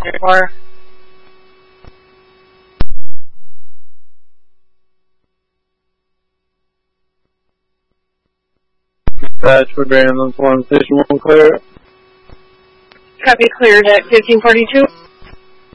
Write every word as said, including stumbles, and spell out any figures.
Or Dispatch for Grand on Swan Station one clear. copy, cleared at fifteen forty-two.